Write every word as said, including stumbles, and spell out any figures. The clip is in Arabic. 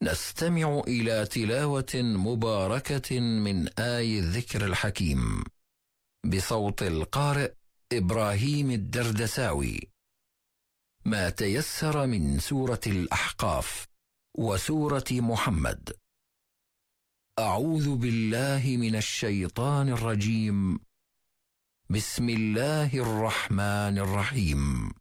نستمع إلى تلاوة مباركة من آي الذكر الحكيم بصوت القارئ إبراهيم الدردساوي. ما تيسر من سورة الأحقاف وسورة محمد. أعوذ بالله من الشيطان الرجيم. بسم الله الرحمن الرحيم.